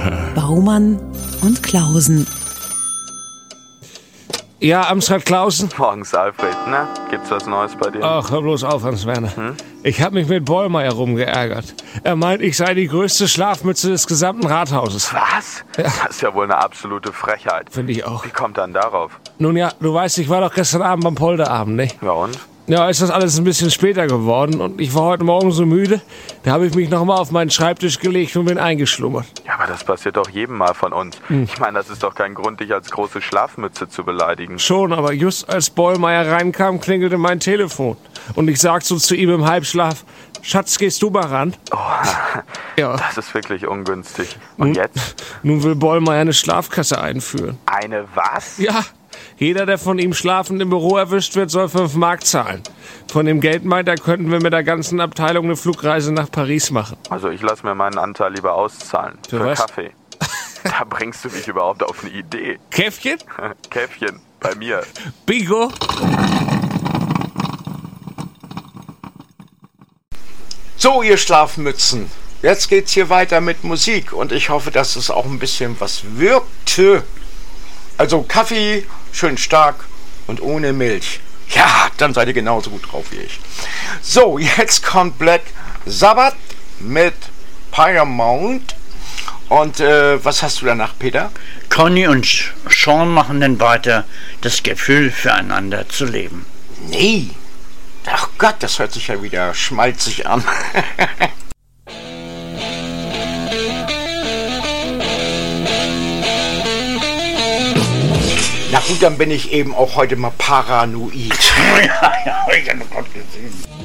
Baumann und Klausen. Ja, Amtsrat Klausen? Morgens, Alfred, ne? Gibt's was Neues bei dir? Ach, hör bloß auf, Hans-Werner. Ich hab mich mit Bollmeier rumgeärgert. Er meint, ich sei die größte Schlafmütze des gesamten Rathauses. Was? Ja. Das ist ja wohl eine absolute Frechheit. Finde ich auch. Wie kommt dann darauf? Nun ja, du weißt, ich war doch gestern Abend beim Polderabend, ne? Ja und? Ja, ist das alles ein bisschen später geworden und ich war heute Morgen so müde, da habe ich mich nochmal auf meinen Schreibtisch gelegt und bin eingeschlummert. Ja, aber das passiert doch jedem Mal von uns. Ich meine, das ist doch kein Grund, dich als große Schlafmütze zu beleidigen. Schon, aber just als Bollmeier reinkam, klingelte mein Telefon. Und ich sag so zu ihm im Halbschlaf, Schatz, gehst du mal ran? Oh, Ja. das ist wirklich ungünstig. Und jetzt? Nun will Bollmeier eine Schlafkasse einführen. Eine was? Ja, jeder, der von ihm schlafend im Büro erwischt wird, soll 5 Mark zahlen. Von dem Geld meint er, könnten wir mit der ganzen Abteilung eine Flugreise nach Paris machen. Also ich lasse mir meinen Anteil lieber auszahlen. Für was? Kaffee. Da bringst du mich überhaupt auf eine Idee. Käffchen? Käffchen, bei mir. Bingo? So, ihr Schlafmützen, jetzt geht's hier weiter mit Musik und ich hoffe, dass es auch ein bisschen was wirkte. Also Kaffee, schön stark und ohne Milch. Ja, dann seid ihr genauso gut drauf wie ich. So, jetzt kommt Black Sabbath mit Paramount. Und was hast du danach, Peter? Conny und Sean machen dann weiter, das Gefühl füreinander zu leben. Nee. Ach Gott, das hört sich ja wieder schmalzig an. Na gut, dann bin ich eben auch heute mal paranoid. Ja, hab ich ja noch Gott gesehen.